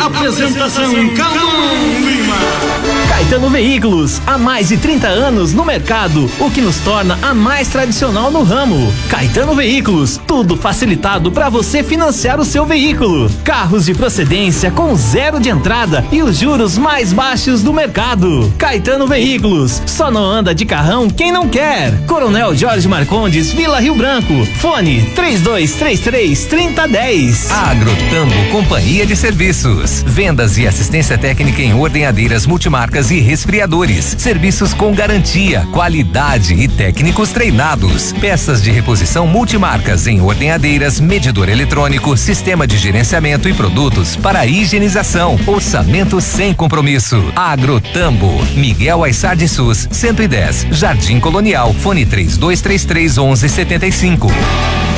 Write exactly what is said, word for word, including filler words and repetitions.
Apresentação Calmon Lima. Caetano Veículos, há mais de trinta anos no mercado, o que nos torna a mais tradicional no ramo. Caetano Veículos, tudo facilitado para você financiar o seu veículo. Carros de procedência com zero de entrada e os juros mais baixos do mercado. Caetano Veículos, só não anda de carrão quem não quer. Coronel Jorge Marcondes, Vila Rio Branco. Fone três dois três três, três zero um zero. Agrotambo Companhia de Serviços. Vendas e assistência técnica em ordenhadeiras, multimarcas e resfriadores. Serviços com garantia, qualidade e técnicos treinados. Peças de reposição multimarcas em ordenhadeiras, medidor eletrônico, sistema de gerenciamento e produtos para higienização. Orçamento sem compromisso. Agrotambo. Miguel Aissar de Sus, cento e dez, Jardim Colonial. Fone três dois três três, onze setenta e cinco.